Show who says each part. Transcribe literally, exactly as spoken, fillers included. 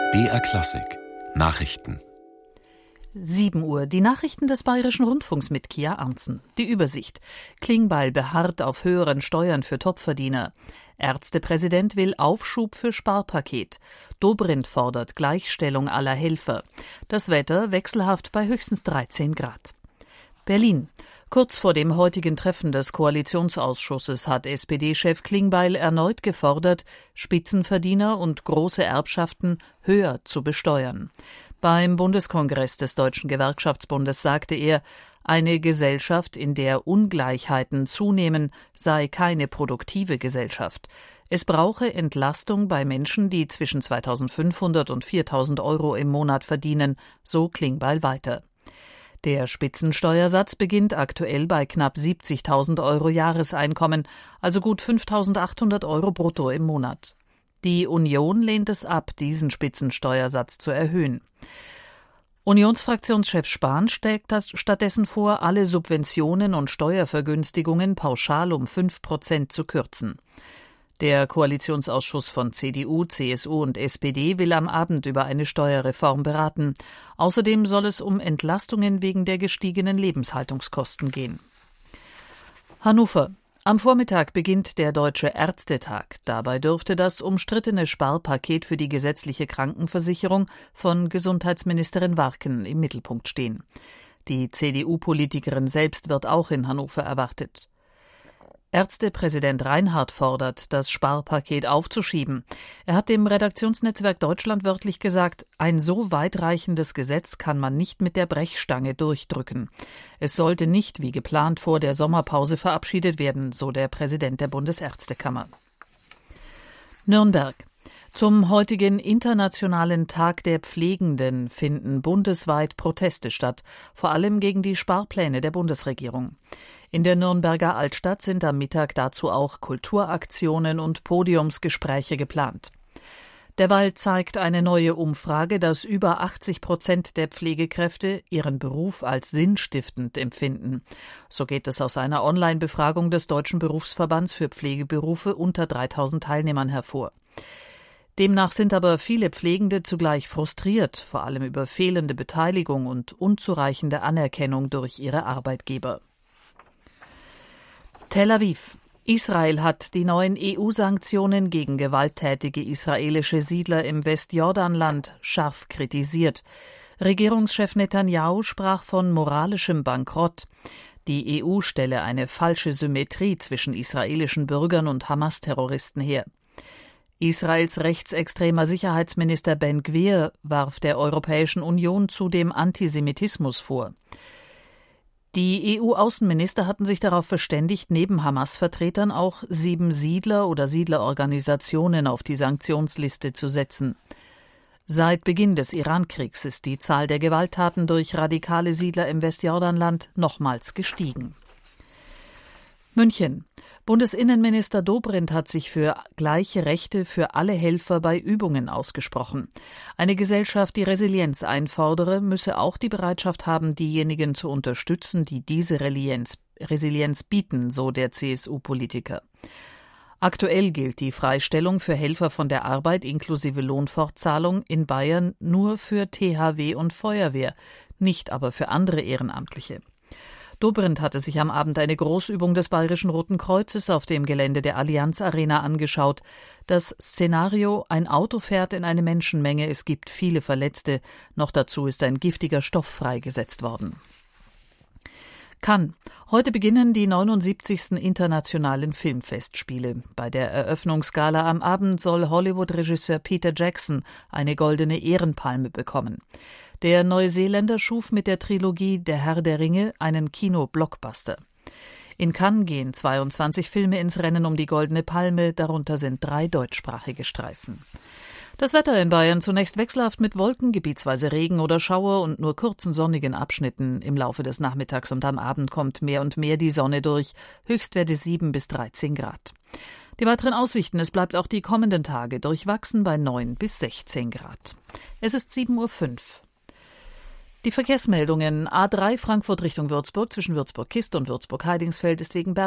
Speaker 1: B R Klassik Nachrichten.
Speaker 2: sieben Uhr. Die Nachrichten des Bayerischen Rundfunks mit Kia Arntzen. Die Übersicht. Klingbeil beharrt auf höheren Steuern für Topverdiener. Ärztepräsident will Aufschub für Sparpaket. Dobrindt fordert Gleichstellung aller Helfer. Das Wetter wechselhaft bei höchstens dreizehn Grad. Berlin. Kurz vor dem heutigen Treffen des Koalitionsausschusses hat S P D-Chef Klingbeil erneut gefordert, Spitzenverdiener und große Erbschaften höher zu besteuern. Beim Bundeskongress des Deutschen Gewerkschaftsbundes sagte er, eine Gesellschaft, in der Ungleichheiten zunehmen, sei keine produktive Gesellschaft. Es brauche Entlastung bei Menschen, die zwischen zweitausendfünfhundert und viertausend Euro im Monat verdienen, so Klingbeil weiter. Der Spitzensteuersatz beginnt aktuell bei knapp siebzigtausend Euro Jahreseinkommen, also gut fünftausendachthundert Euro brutto im Monat. Die Union lehnt es ab, diesen Spitzensteuersatz zu erhöhen. Unionsfraktionschef Spahn schlägt stattdessen vor, alle Subventionen und Steuervergünstigungen pauschal um fünf Prozent zu kürzen. Der Koalitionsausschuss von C D U, C S U und S P D will am Abend über eine Steuerreform beraten. Außerdem soll es um Entlastungen wegen der gestiegenen Lebenshaltungskosten gehen. Hannover. Am Vormittag beginnt der Deutsche Ärztetag. Dabei dürfte das umstrittene Sparpaket für die gesetzliche Krankenversicherung von Gesundheitsministerin Warken im Mittelpunkt stehen. Die C D U-Politikerin selbst wird auch in Hannover erwartet. Ärztepräsident Reinhardt fordert, das Sparpaket aufzuschieben. Er hat dem Redaktionsnetzwerk Deutschland wörtlich gesagt, ein so weitreichendes Gesetz kann man nicht mit der Brechstange durchdrücken. Es sollte nicht wie geplant vor der Sommerpause verabschiedet werden, so der Präsident der Bundesärztekammer. Nürnberg. Zum heutigen Internationalen Tag der Pflegenden finden bundesweit Proteste statt, vor allem gegen die Sparpläne der Bundesregierung. In der Nürnberger Altstadt sind am Mittag dazu auch Kulturaktionen und Podiumsgespräche geplant. Derweil zeigt eine neue Umfrage, dass über achtzig Prozent der Pflegekräfte ihren Beruf als sinnstiftend empfinden. So geht es aus einer Online-Befragung des Deutschen Berufsverbands für Pflegeberufe unter dreitausend Teilnehmern hervor. Demnach sind aber viele Pflegende zugleich frustriert, vor allem über fehlende Beteiligung und unzureichende Anerkennung durch ihre Arbeitgeber. Tel Aviv. Israel hat die neuen E U-Sanktionen gegen gewalttätige israelische Siedler im Westjordanland scharf kritisiert. Regierungschef Netanyahu sprach von moralischem Bankrott. Die E U stelle eine falsche Symmetrie zwischen israelischen Bürgern und Hamas-Terroristen her. Israels rechtsextremer Sicherheitsminister Ben Gvir warf der Europäischen Union zudem Antisemitismus vor. Die E U-Außenminister hatten sich darauf verständigt, neben Hamas-Vertretern auch sieben Siedler oder Siedlerorganisationen auf die Sanktionsliste zu setzen. Seit Beginn des Iran-Kriegs ist die Zahl der Gewalttaten durch radikale Siedler im Westjordanland nochmals gestiegen. München. Bundesinnenminister Dobrindt hat sich für gleiche Rechte für alle Helfer bei Übungen ausgesprochen. Eine Gesellschaft, die Resilienz einfordere, müsse auch die Bereitschaft haben, diejenigen zu unterstützen, die diese Resilienz, Resilienz bieten, so der C S U-Politiker. Aktuell gilt die Freistellung für Helfer von der Arbeit inklusive Lohnfortzahlung in Bayern nur für T H W und Feuerwehr, nicht aber für andere Ehrenamtliche. Dobrindt hatte sich am Abend eine Großübung des Bayerischen Roten Kreuzes auf dem Gelände der Allianz Arena angeschaut. Das Szenario: ein Auto fährt in eine Menschenmenge, es gibt viele Verletzte, noch dazu ist ein giftiger Stoff freigesetzt worden. Cannes. Heute beginnen die neunundsiebzigsten Internationalen Filmfestspiele. Bei der Eröffnungsgala am Abend soll Hollywood-Regisseur Peter Jackson eine goldene Ehrenpalme bekommen. Der Neuseeländer schuf mit der Trilogie Der Herr der Ringe einen Kino-Blockbuster. In Cannes gehen zweiundzwanzig Filme ins Rennen um die Goldene Palme, darunter sind drei deutschsprachige Streifen. Das Wetter in Bayern zunächst wechselhaft mit Wolken, gebietsweise Regen oder Schauer und nur kurzen sonnigen Abschnitten. Im Laufe des Nachmittags und am Abend kommt mehr und mehr die Sonne durch, Höchstwerte sieben bis dreizehn Grad. Die weiteren Aussichten: Es bleibt auch die kommenden Tage durchwachsen bei neun bis sechzehn Grad. Es ist sieben Uhr fünf. Die Verkehrsmeldungen: A drei Frankfurt Richtung Würzburg zwischen Würzburg-Kist und Würzburg-Heidingsfeld ist wegen